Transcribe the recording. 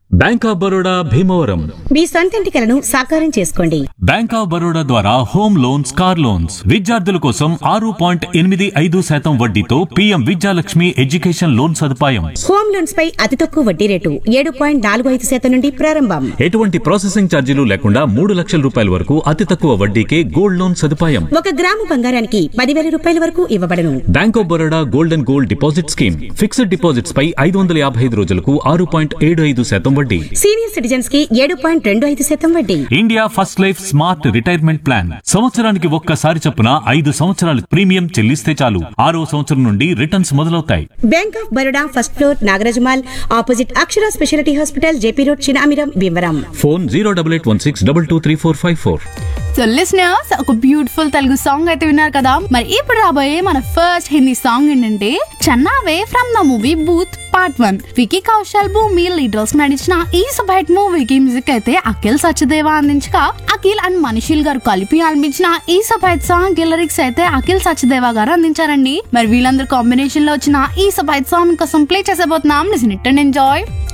Bank of Baroda Bhimavaram. మీ సొంతింటి కలను సాకారం చేసుకోండి. బ్యాంక్ ఆఫ్ బరోడా ద్వారా హోమ్ లోన్స్, కార్ లోన్స్, విద్యార్థుల కోసం 6.85% వడ్డీతో పీఎం విద్యాలక్ష్మి ఎడ్యుకేషన్ లోన్ సదుపాయం. హోమ్ లోన్స్ పై అతి తక్కువ వడ్డీ రేటు 7.45% నుండి ప్రారంభం. ఎటువంటి ప్రాసెసింగ్ ఛార్జీలు లేకుండా 3 లక్షల రూపాయల వరకు అతి తక్కువ వడ్డీకే గోల్డ్ లోన్ సదుపాయం. 1 గ్రాము బంగారానికి 10,000 రూపాయల వరకు ఇవ్వబడును. Bank of Baroda gold and gold deposit scheme. Fixed deposits పై 555 రోజులకు 6.75% వడ్డీ. సీనియర్ సిటిజన్స్ కి 7.25% వడ్డీ. India first life smart retirement plan. సంవత్సరానికి ఒక్కసారి చొప్పున 5 సంవత్సరాలు ప్రీమియం చెల్లిస్తే చాలు 6వ సంవత్సరం నుండి రిటర్న్స్ మొదలవుతాయి. Bank of Baroda first floor, Nagaraj mall opposite Akshara speciality hospital, JP road, Chinamiram, Bhimavaram. Phone 08816223454. So listeners, ఒక బ్యూటిఫుల్ తెలుగు సాంగ్ అయితే విన్నారు కదా. మరి ఇప్పుడు రాబోయే మన ఫస్ట్ హిందీ సాంగ్ ఏంటంటే చన్నావే from the movie booth part 1. Wiki Kaushal, భూమి లీడర్స్ నడిచిన ఈ సబైట్ మూవీకి మ్యూజిక్ అయితే అఖిల్ సత్యదేవ అందించగా, అఖిల్ అండ్ మనీషిల్ గారు కలిపి ఆలపించిన ఈ సబైట్ సాంగ్ లిరిక్స్ అయితే అఖిల్ సత్యదేవ గారు అందించారండి. మరి వీళ్ళందరూ కాంబినేషన్ లో వచ్చిన ఈ సబైట్ సాంగ్ కోసం play చేసేబోతున్నాం. Listen it and enjoy.